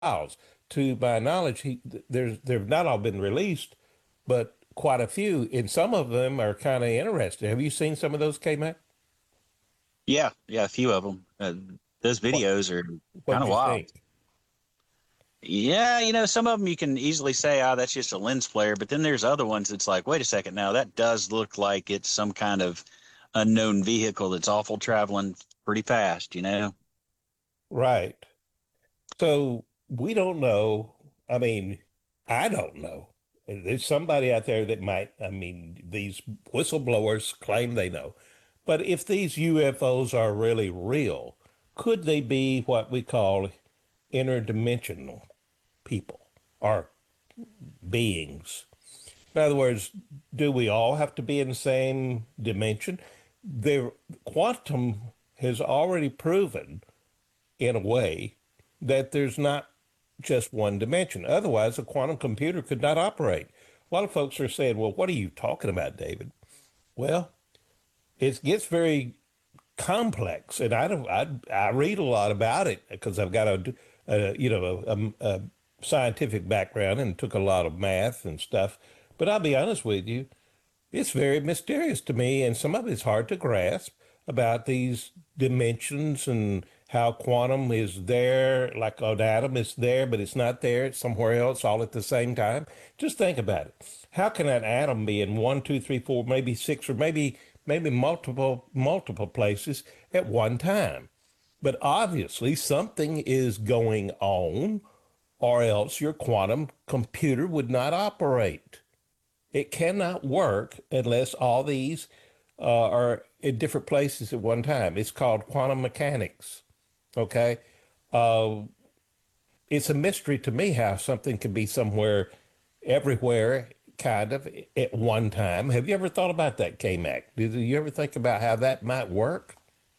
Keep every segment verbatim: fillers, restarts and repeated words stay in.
files. To my knowledge, he there's they've not all been released, but quite a few, and some of them are kind of interesting. Have you seen some of those, K-Mac? Yeah, yeah, a few of them. Uh, those What videos are kind what'd of you wild. think? Yeah, you know, some of them you can easily say, "Oh, that's just a lens flare," but then there's other ones that's like, "Wait a second, now that does look like it's some kind of unknown vehicle that's awful traveling pretty fast," you know? Right. So we don't know. I mean, I don't know. There's somebody out there that might. I mean, these whistleblowers claim they know. But if these U F Os are really real, could they be what we call interdimensional people or beings? In other words, do we all have to be in the same dimension? The quantum has already proven, in a way, that there's not just one dimension. Otherwise, a quantum computer could not operate. A lot of folks are saying, well, what are you talking about, David? Well, it gets very complex, and I don't. I, I read a lot about it because I've got a, a you know a, a, a scientific background and took a lot of math and stuff. But I'll be honest with you, it's very mysterious to me, and some of it's hard to grasp about these dimensions and how quantum is there, like an atom is there, but it's not there, it's somewhere else all at the same time. Just think about it. How can an atom be in one, two, three, four, maybe six, or maybe maybe multiple multiple places at one time? But obviously something is going on, or else your quantum computer would not operate. It cannot work unless all these uh, are in different places at one time. It's called quantum mechanics. Okay. Uh, it's a mystery to me how something can be somewhere, everywhere, kind of at one time. Have you ever thought about that, K-Mac? Did you ever think about how that might work?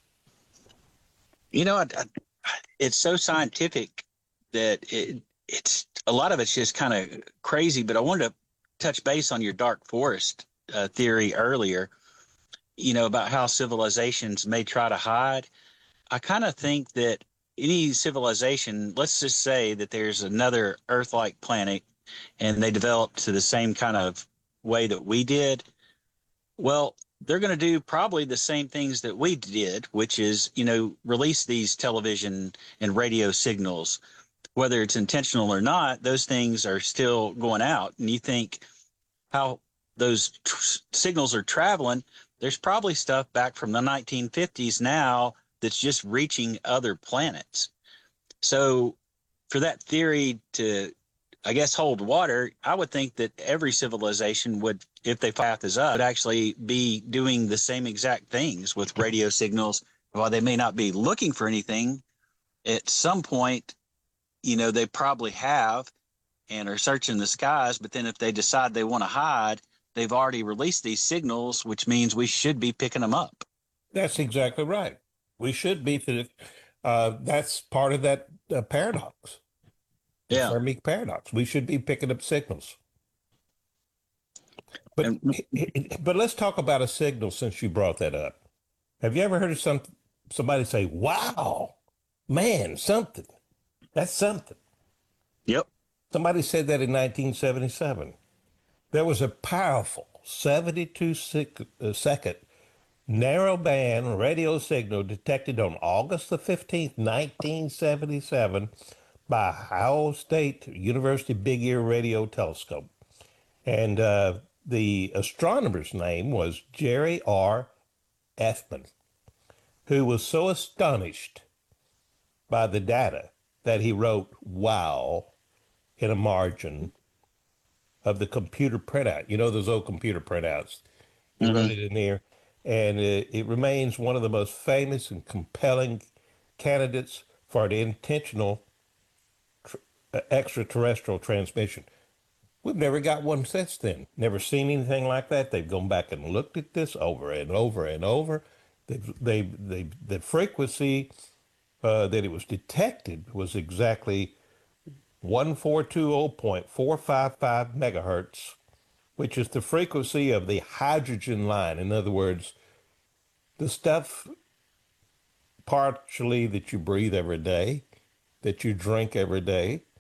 You know, I, I, it's so scientific that it, it's a lot of it's just kind of crazy. But I wanted to touch base on your dark forest uh, theory earlier, you know, about how civilizations may try to hide. I kind of think that any civilization, let's just say that there's another Earth like planet and they developed to the same kind of way that we did. Well, they're going to do probably the same things that we did, which is, you know, release these television and radio signals. Whether it's intentional or not, those things are still going out. And you think how those tr- signals are traveling, there's probably stuff back from the nineteen fifties now that's just reaching other planets. So for that theory to, I guess, hold water, I would think that every civilization would, if they path is up, would actually be doing the same exact things with radio signals. While they may not be looking for anything, at some point, you know, they probably have and are searching the skies. But then if they decide they want to hide, they've already released these signals, which means we should be picking them up. That's exactly right. We should be. Uh, that's part of that uh, paradox, the Yeah. Fermi paradox. We should be picking up signals. But And but let's talk about a signal since you brought that up. Have you ever heard of some somebody say, "Wow, man, something"? That's something. yep. Somebody said that in nineteen seventy-seven. There was a powerful seventy-two uh, second narrow band radio signal detected on August the fifteenth, nineteen seventy-seven by Ohio State University Big Ear Radio Telescope. And uh, the astronomer's name was Jerry R. Effman, who was so astonished by the data that he wrote "wow" in a margin of the computer printout. You know those old computer printouts. He wrote Mm-hmm. it in there, and it, it remains one of the most famous and compelling candidates for an intentional tr- uh, extraterrestrial transmission. We've never got one since then. Never seen anything like that. They've gone back and looked at this over and over and over. They've, they, they, the frequency uh, that it was detected was exactly one four two zero point four five five megahertz, which is the frequency of the hydrogen line. In other words, the stuff partially that you breathe every day, that you drink every day.